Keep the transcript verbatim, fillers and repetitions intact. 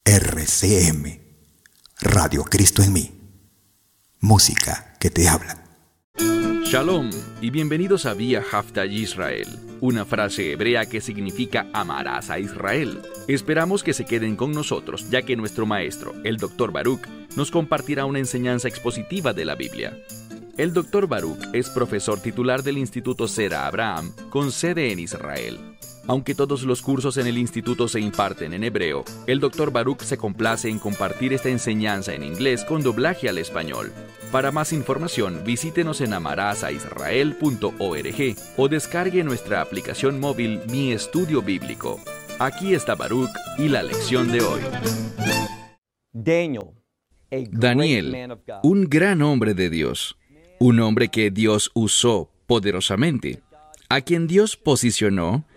R C M, Radio Cristo en mí. Música que te habla. Shalom y bienvenidos a Vía Hafta Yisrael, una frase hebrea que significa amarás a Israel. Esperamos que se queden con nosotros, ya que nuestro maestro, el doctor Baruch, nos compartirá una enseñanza expositiva de la Biblia. El doctor Baruch es profesor titular del Instituto Zera Abraham, con sede en Israel. Aunque todos los cursos en el instituto se imparten en hebreo, el doctor Baruch se complace en compartir esta enseñanza en inglés con doblaje al español. Para más información, visítenos en amarasaisrael punto org o descargue nuestra aplicación móvil Mi Estudio Bíblico. Aquí está Baruch y la lección de hoy. Daniel, un gran hombre de Dios, un hombre que Dios usó poderosamente, a quien Dios posicionó